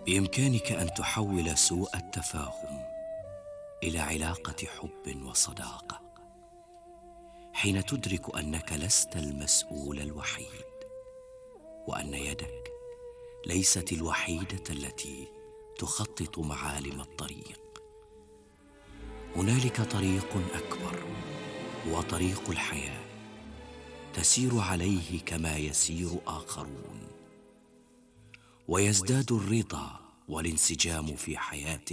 بإمكانك أن تحول سوء التفاهم إلى علاقة حب وصداقة حين تدرك أنك لست المسؤول الوحيد، وأن يدك ليست الوحيدة التي تخطط معالم الطريق. هنالك طريق أكبر، هو طريق الحياة، تسير عليه كما يسير آخرون، ويزداد الرضا والانسجام في حياتك